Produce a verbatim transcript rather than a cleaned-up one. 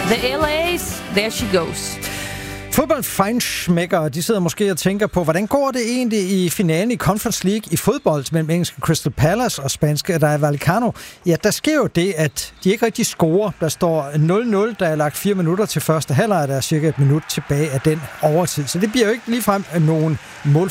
The L A's, There She Goes. Fodboldfejnsmækkere, de sidder måske og tænker på, hvordan går det egentlig i finalen i Conference League i fodbold mellem engelske Crystal Palace og spanske Rayo Vallecano? Ja, der sker jo det, at de ikke rigtig scorer. Der står nul nul, der er lagt fire minutter til første halvleg, der er cirka et minut tilbage af den overtid. Så det bliver jo ikke ligefrem nogen mål